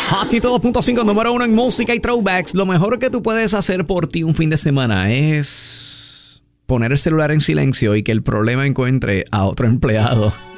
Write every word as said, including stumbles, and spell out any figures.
Hot ciento dos punto cinco, número uno en música y throwbacks. Lo mejor que tú puedes hacer por ti un fin de semana es poner el celular en silencio y que el problema encuentre a otro empleado.